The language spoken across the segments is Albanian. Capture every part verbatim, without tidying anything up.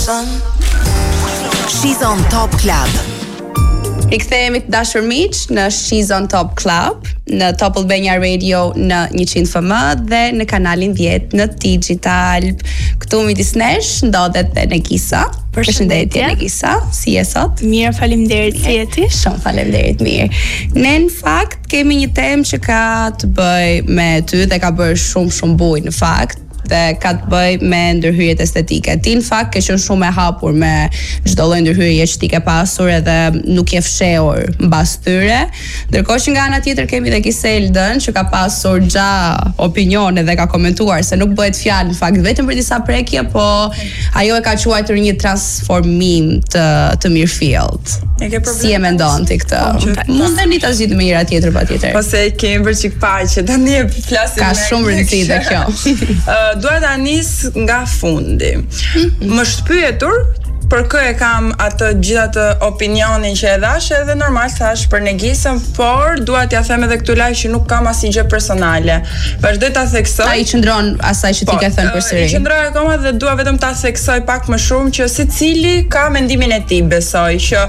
She's on Top Club. Rikthehemi të dashur miq në She's on Top Club, në Top Albania Radio në njëqind F M dhe në kanalin dhjetë në Digital. Këtu midis nesh ndodhet Negisa. Përshëndetje Negisa, si je sot? Mirë, faleminderit, si je ti? Shumë faleminderit, mirë. Ne në fakt kemi një temë që ka të bëj me ty dhe ka bërë shumë shumë bujë në fakt. Dhe ka të bëj me ndërhyrjet estetike. Ti në fakt ke qenë shumë e hapur me çdo lloj ndërhyrje që ti ke pasur edhe nuk je fshehur mbas tyre. Ndërkohë që nga ana tjetër kemi dhe Giseldën që ka pasur gja opinione dhe ka komentuar se nuk bëhet fjalë në fakt vetëm për disa prekje, po ajo e ka quajtur një transformim të të mirëfillt. Si e mendon ti këtë? Mundeni ta zgjidhni me njëra tjetër patjetër. Po se kemi bërë çik paqe, tani e flasim. Ka shumë rëndësi dhe kjo. Dua ta nis nga fundi. Mm-hmm. Më shpyetur për kë e kam atë gjithatë opinionin që e dhash edhe normal thash për Negisën, por dua t'ja them edhe këtu live që nuk kam asnjë gjë personale. Vazhdoj ta theksoj. Ai qëndron asaj që ti ke thënë përsëri. I qëndroj akoma dhe dua vetëm ta theksoj pak më shumë që secili ka mendimin e tij, besoj që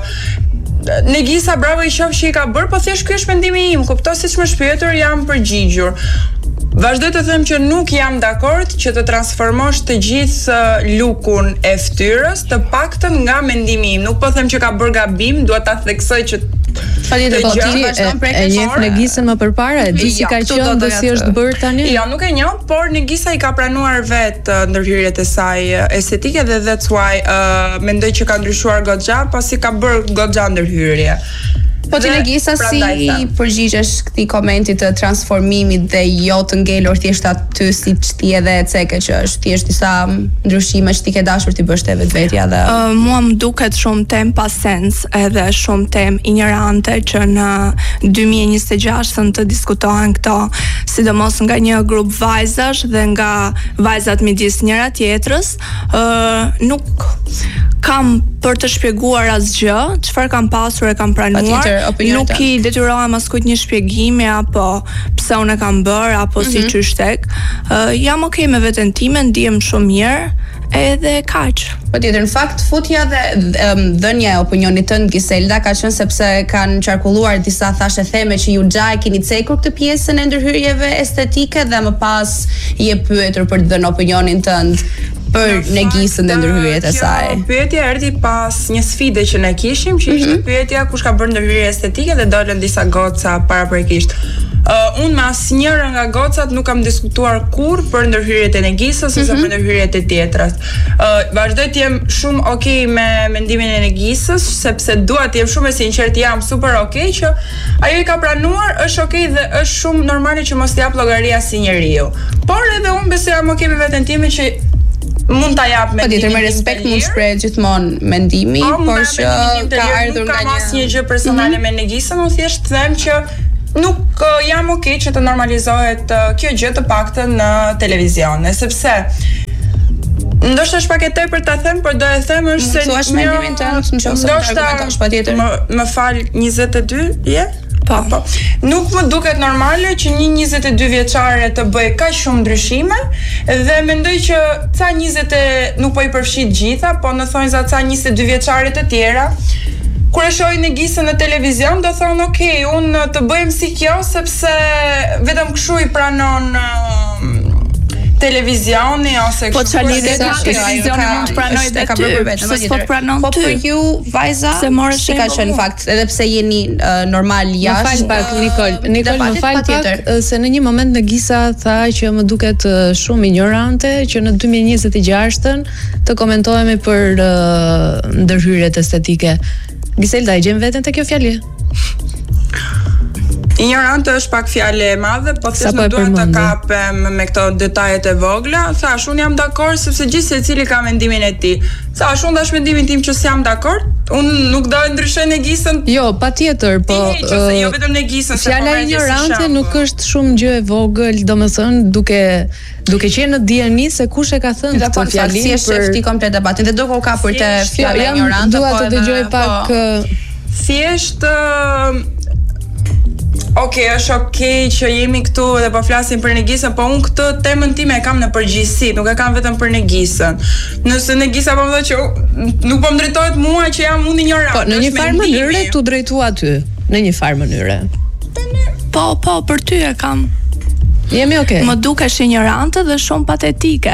Negisa bravo i qof që i ka bërë, po thjesht ky është mendimi im, kuptoj siç më shpyetur jam përgjigjur. Vazhdoj të them që nuk jam dakord që të transformosh të gjithë lukun e fytyrës, të paktën nga mendimi im. Nuk po them që ka bërë gabim, dua ta theksoj që patjetër po ti e njeh Negisën më përpara, e di si ka qenë dhe si është bërë tani? Jo, nuk e njoh, por Negisa i ka pranuar vetë ndërhyrjet e saj estetike dhe that's why uh, mendoj që ka ndryshuar goxha, pasi ka bërë goxha ndërhyrje. Po ti Negisa si përgjigjesh këtij komenti të transformimit dhe jo të ngelur thjesht aty siç ti edhe e ceke që është thjesht disa ndryshime që ti ke dashur ti bësh te vetvetja dhe uh, mua më duket shumë tem pa sens edhe shumë tem ignorante që në dy mijë e njëzet e gjashtën të diskutohen këto, sidomos nga një grup vajzash dhe nga vajzat midis njëra tjetrës. Uh, nuk kam për të shpjeguar asgjë, çfarë kam pasur e kam pranuar. Nuk i detyrohem askujt një shpjegimi apo pse unë e kam bërë apo mm-hmm. si qysh tek. Uh, jam okay me veten time, ndihem shumë mirë edhe kaq. Patjetër, në fakt futja dhe um, dhënia e opinionit tënd Giselda ka qenë sepse kanë qarkulluar disa thashe theme që ju xha e keni cekur këtë pjesën e ndërhyrjeve estetike dhe më pas i e pyetur për të dhënë opinionin tënd për Negisën dhe ndërhyrjet e saj. Kjo pyetje erdhi pas një sfide që ne kishim, që ishte mm-hmm. pyetja kush ka bërë ndërhyrje estetike dhe dolën disa goca paraprekisht. Uh, unë me asnjëra nga gocat nuk kam diskutuar kurrë për ndërhyrjet e Negisës ose mm-hmm. për ndërhyrjet e tjetrës. Uh, vazhdoj të jem shumë okay me mendimin e Negisës, sepse dua të jem shumë e sinqert, jam super okay që ajo i ka pranuar, është okay dhe është shumë normale që mos jap llogaria si njeriu. Por edhe unë besoj jam okay me veten time që mund ta jap me mendimin. Po me respekt mund shpreh gjithmonë mendimi, o, por që ka ardhur nga një asnjë gjë personale mm-hmm. me Negisën, unë thjesht them që nuk uh, jam okay që të normalizohet uh, kjo gjë të paktën në televizion, sepse ndoshta është pak e tepër ta them, por do e them është se thuash mendimin tënd, nëse do të argumentosh patjetër. Më, më fal njëzet e dy, je? Po. Po. Nuk më duket normale që një njëzet e dy vjeçare të bëj kaq shumë ndryshime dhe mendoj që ca njëzet e nuk po i përfshit gjitha, po në thonjza ca njëzet e dy vjeçare të tjera kur e shohin Negisën në televizion do thonë okay, unë të bëjmë si kjo sepse vetëm kështu i pranon uh, televizioni ose po çfarë lidhje ka televizioni mund të pranoj dhe ka bërë vetëm se po pranon po për ju vajza si ka qenë fakt edhe pse jeni uh, normal jashtë. Më fal pak Nikol, Nikol më fal pak se në një moment Negisa tha që më duket uh, shumë ignorante që në dy mijë e njëzet e gjashtën të komentohemi për uh, ndërhyrjet estetike. Giselda, e gjen veten te kjo fjalë? Ignorante është pak fjale e madhe, po thjesht nuk dua të kapem me këto detajet e vogla. Thash, unë jam dakord sepse gjithë secili ka mendimin e tij. Thash, unë dash mendimin tim që s'jam dakord. Unë nuk do të ndryshoj Negisën. Jo, patjetër, po uh, jo vetëm Negisën. Fjala ignorante nuk është shumë gjë e vogël, domethënë duke duke qenë në dieni se kush e ka thënë këtë fjalë si është shefti komplet debatin dhe do ko ka për të fjalë ignorante, po dua të dëgjoj pak thjesht Okej, okay, është okej okay që jemi këtu dhe po flasim për Negisën, po unë këtë temën time e kam në përgjithësi, nuk e kam vetëm për Negisën. Nëse Negisa po më thotë që nuk po më drejtohet mua që jam unë ignorant. Po, në një farë mënyre tu drejtua ty, në një farë mënyre. Po, po, për ty e kam. Jemi okay. Më dukesh ignorante dhe shumë patetike.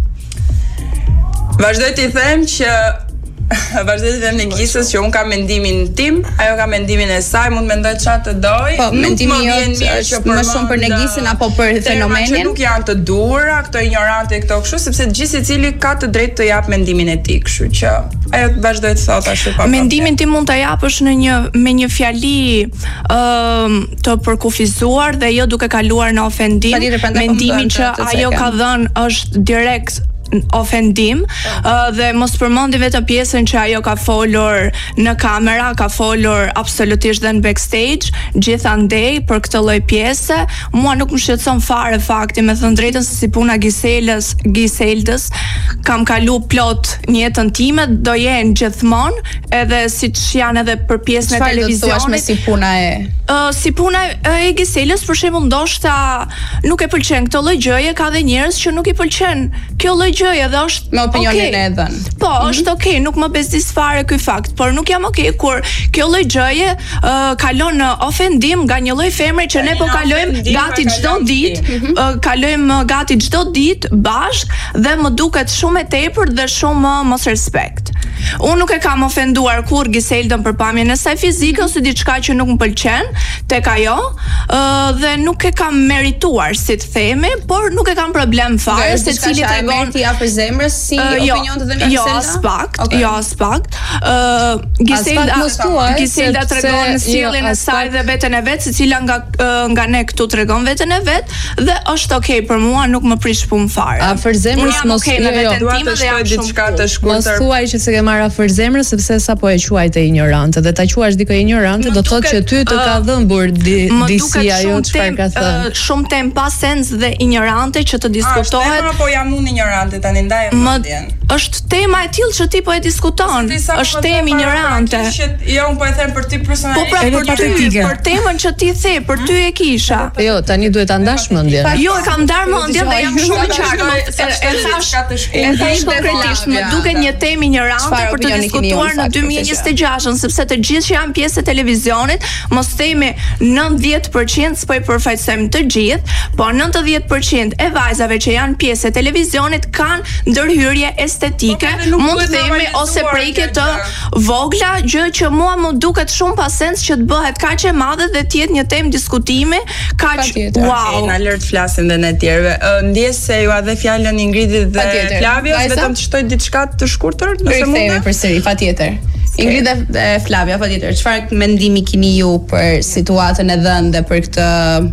Vazhdoj t'i them që vazhdoj të them Negisës që unë kam mendimin tim, ajo ka mendimin e saj, mund mendoj çfarë të doj. Po, mendimi jot është më shumë për Negisën apo për fenomenin? Nuk janë të duhura, këto ignorante këto kështu, sepse gjithë secili ka të drejtë të jap mendimin e tij, kështu që ajo vazhdoj të thotë ashtu pa. Mendimin tim mund ta japësh në një me një fjali ë uh, të përkufizuar dhe jo duke kaluar në ofendim. Mendimin që ajo ka dhënë është direkt ofendim uh, dhe mos përmendi vetëm pjesën që ajo ka folur në kamera, ka folur absolutisht dhe në backstage, gjithandej për këtë lloj pjese, mua nuk më shqetëson fare fakti, me thënë drejtën, se si puna Giselës, Giseldës, kam kalu plot në jetën time, do jenë gjithmonë, edhe siç janë edhe për pjesën e televizionit. Çfarë do të thuash me si puna e? Uh, si puna e Giselës, për shembull, ndoshta nuk e pëlqen këtë lloj gjëje, ka dhe njerëz që nuk i pëlqen kjo lloj gjëje dhe është me opinionin okay. e dhën. Po, mm-hmm. është okay, nuk më bezdis fare ky fakt, por nuk jam okay kur kjo lloj gjëje uh, kalon në ofendim nga një lloj femre që ne po kalojmë gati çdo ditë, mm-hmm. uh, kalojmë gati çdo ditë bashk dhe më duket shumë e tepërt dhe shumë uh, mos respekt. Unë nuk e kam ofenduar kur Giseldën për pamjen e saj fizike ose diçka që nuk më pëlqen tek ajo, uh, dhe nuk e kam merituar, si të themi, por nuk e kam problem fare se cili tregon ti afër zemrës si uh, opinion të dhënë Giselda? Jo, as pak, okay. jo as pak. Uh, Giselda, Giselda tregon sjelljen e saj dhe veten e vet, secila nga uh, nga ne këtu tregon veten e vet dhe është okay për mua, nuk më prish punë fare. Afër zemrës mos okay, jo, jo. Dua të shkoj diçka të shkurtër. Mos thuaj që se ke marr afër zemrës sepse sapo e quajte ignorante dhe ta quash dikë ignorante do thotë që ty të ka dhëmbur di, disia jo çfarë ka thënë. Shumë tem pa sens dhe ignorante që të diskutohet. Apo jam unë ignorante tani ndaj mendjen. Është tema e tillë që ti po e diskuton. Është temë ignorante. Jo, unë po e them për ti personalisht. Po pra për ty, për temën që ti the, për ty e kisha. Jo, tani duhet ta ndash mendjen. Jo, e kam ndar mendjen dhe jam shumë e qartë. E thash, e thash konkretisht, më duket një temë ignorante për të diskutuar në dy mijë e njëzet e gjashtë, sepse të gjithë që janë pjesë e televizionit, mos themi nëntëdhjetë përqind, s'po i përfaqësojmë të gjithë, po nëntëdhjetë përqind e vajzave që janë pjesë e televizionit kanë ndërhyrje estetike, mund të themi ose prekje të vogla, gjë që mua më duket shumë pa sens që të bëhet kaq e madhe dhe të jetë një temë diskutimi kaq wow. Na lër të flasim dhe ne të tjerëve. Ndjes se ju a dhe fjalën Ingridit dhe Flavios, vetëm të shtoj diçka të shkurtër, nëse mund. Rikthehemi përsëri, patjetër. Ingrid dhe Flavia, patjetër, çfarë mendimi keni ju për situatën e dhënë dhe për këtë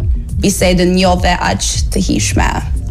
bisedën jo dhe aq të hijshme?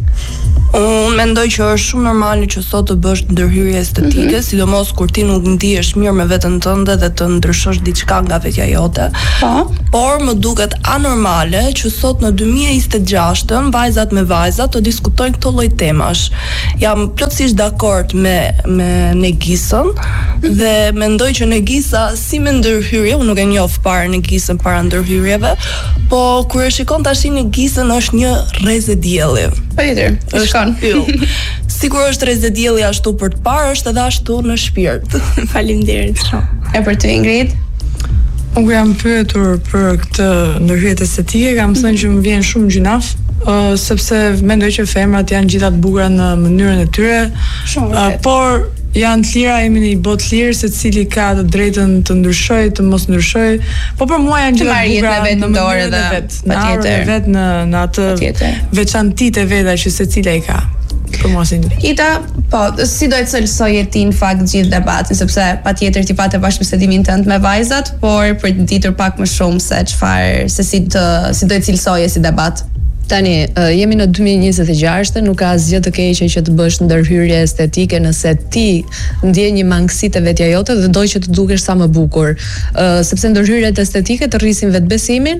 Unë mendoj që është shumë normale që sot të bësh ndërhyrje estetike, mm-hmm. sidomos kur ti nuk ndihesh mirë me veten tënde dhe të ndryshosh diçka nga vetja jote. Po. Por më duket anormale që sot në dy mijë e njëzet e gjashtën vajzat me vajzat të diskutojnë këto lloj temash. Jam plotësisht dakord me me Negisën mm-hmm. dhe mendoj që Negisa si me ndërhyrje, unë nuk e njoh para Negisën para ndërhyrjeve, po kur e shikon tash Negisën është një rrezë dielli. Patjetër. Është sigur është rrezë dielli ashtu për të parë, është edhe ashtu në shpirt. Faleminderit shumë. E për ty Ingrid? Unë jam pyetur për këtë ndërhyrje estetike, kam thënë që më vjen shumë gjynaf, uh, sepse mendoj që femrat janë gjitha të bukura në mënyrën e tyre. Shumë uh, por janë të lira, jemi në një botë të lirë, secili ka të drejtën të ndryshojë, të mos ndryshojë. Po për mua janë gjithë të bukura në mënyrën e vet, në arën e vet, në në atë veçantitë e veta që secila i ka. Për mua si Ita, po, si do të cilësoje ti në fakt gjithë debatin, sepse patjetër ti patë bashkëbisedimin tënd me vajzat, por për të ditur pak më shumë se çfarë, se si të si do të cilësoje si debat. Tani, uh, jemi në dy mijë e njëzet e gjashtë, nuk ka asgjë të keqe që të bësh ndërhyrje estetike nëse ti ndjen një mangësi te vetja jote dhe do që të dukesh sa më bukur. Uh, sepse ndërhyrjet estetike të rrisin vetbesimin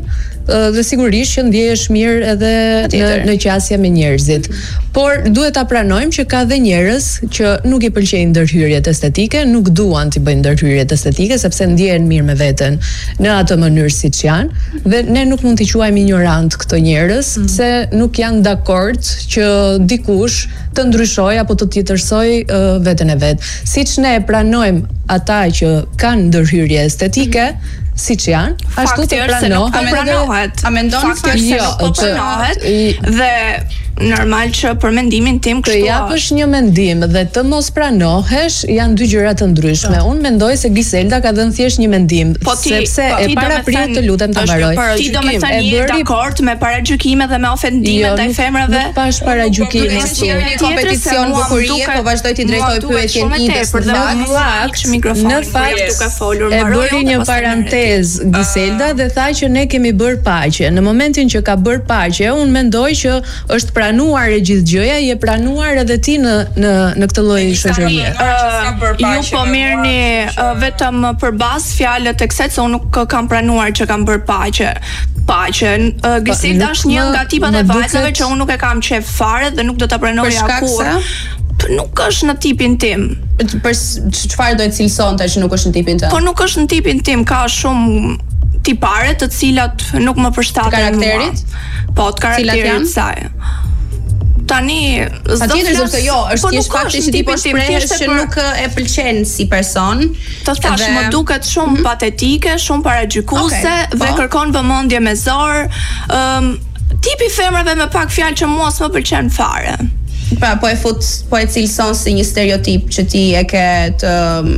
dhe sigurisht që ndjehesh mirë edhe në, në qasje me njerëzit. Por duhet ta pranojmë që ka dhe njerëz që nuk i pëlqejnë ndërhyrjet estetike, nuk duan të bëjnë ndërhyrjet estetike sepse ndjehen mirë me veten në atë mënyrë siç janë, dhe ne nuk mund t'i quajmë ignorant këto njerëz, mm. se nuk janë dakord që dikush të ndryshoj apo të tjetërsoj uh, veten e vet. Siç ne pranojmë ata që kanë ndërhyrje estetike, mm. siç janë, ashtu të pranohet. A mendon fakti se nuk po pranohet dhe normal që për mendimin tim kështu. Të japësh një mendim dhe të mos pranohesh janë dy gjëra të ndryshme. Unë mendoj se Giselda ka dhënë thjesht një mendim, po ti, sepse po, e para prit të lutem ta mbaroj. Ti do të thënë je dakord me paragjykime dhe me ofendime jo, ndaj femrave? Nuk pash paragjykime. Është një kompeticion bukurie, po vazhdoj t'i drejtoj pyetjen Idës për në fakt duke folur e bëri një parantezë Giselda dhe tha që ne kemi bërë paqe. Në momentin që ka bërë paqe, unë mendoj që është pranuar e gjithë gjëja, je pranuar edhe ti në në në këtë lloj shoqërie. Ju po merrni uh, vetëm për bazë fjalët e kësaj se unë nuk kam pranuar që kam bërë paqe. Paqe. Uh, Giselda është një nga tipat e vajzave që unë nuk e kam qef fare dhe nuk do ta pranoja kurrë. Nuk është në tipin tim. Për çfarë do të cilësonte që nuk është në tipin tënd? Po nuk është në tipin tim, ka shumë tipare të cilat nuk më përshtaten karakterit? Po, të karakterit saj. Tani, patjetër sepse jo, është thjesht fakti që ti po shprehesh që nuk e pëlqen si person. Të thash, më duket shumë mm-hmm. patetike, shumë paragjykuese okay, dhe kërkon vëmendje me zor. Ëm um, tipi femrave me pak fjalë që mua s'më pëlqen fare. Pra, po e fut, po e cilëson si një stereotip që ti e ke të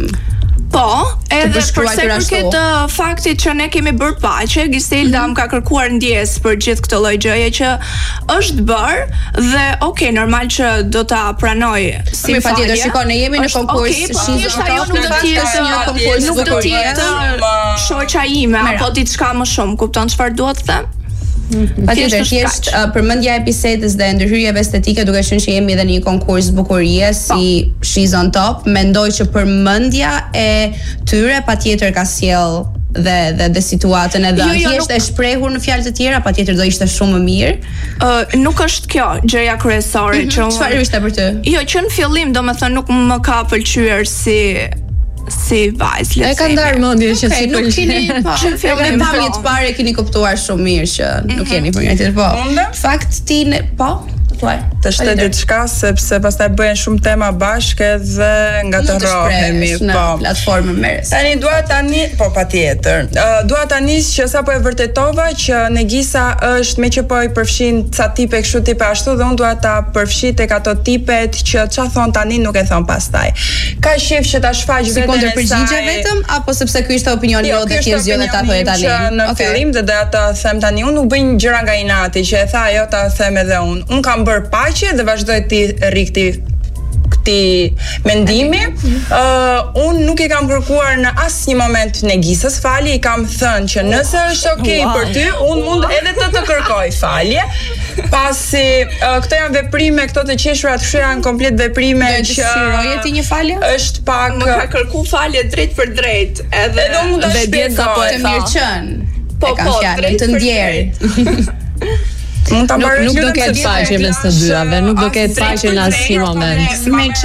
Po, edhe përse përket uh, faktit që ne kemi bërë paqe, Giselda mm-hmm. më ka kërkuar ndjes për gjithë këtë lloj gjëje që është bërë dhe okay, normal që do ta pranoj si falje. Patjetër, shikoj, ne jemi në konkurs, thjesht ajo nuk do të jetë një konkurs, nuk do të jetë shoqja ime apo diçka më shumë, kupton çfarë dua të them? Patjetër, thjesht uh, përmendja e bisedës dhe ndërhyrjeve estetike, duke qenë që jemi edhe në një konkurs bukurie si She's on Top, mendoj që përmendja e tyre patjetër ka sjell dhe dhe dhe situatën edhe jo, jo, thjesht nuk... e shprehur në fjalë të tjera, patjetër do ishte shumë më mirë. Uh, nuk është kjo gjëja kryesore mm-hmm. që çfarë ishte për ty? Jo, që në fillim domethënë nuk më ka pëlqyer si si vajzë. E ka ndarë mendje që si pëlqen. Në pamje të parë keni kuptuar shumë mirë që nuk jeni përgatitur. Po. Fakt ti po thuaj. Të shtet diçka sepse pastaj bëhen shumë tema bashkë dhe ngatërohemi po platformën merres. Tani dua tani po patjetër. Uh, dua ta nis që sapo e vërtetova që Negisa është me që po i përfshin ca tipe kështu tipe ashtu dhe unë dua ta përfshi tek ato tipet që ç'a thon tani nuk e thon pastaj. Ka shef që ta shfaq vetëm si kundërpërgjigje vetëm apo sepse ky ishte opinioni jote që zgjedhë ta thoje tani. Në okay. fillim dhe do ta them tani, unë nuk bëj gjëra nga inati që e tha ajo ta them edhe unë. Unë kam bërë paqe dhe vazhdoj ti rri këti këti mendimi. Uh, unë nuk i kam kërkuar në asnjë moment Negisës falje, i kam thënë që nëse është okay wow. për ty, unë mund edhe të të kërkoj falje. Pasi uh, këto janë veprime, këto të qeshura të janë komplet veprime dhe që siroje ti një falje? Është pak më ka kërku falje drejt për drejt, edhe edhe mund ta shpjegoj të mirë qen. Po po, drejt të ndjerë. Mund ta nuk, nuk do ketë faqe mes të dyave, nuk do ketë faqe në asnjë moment.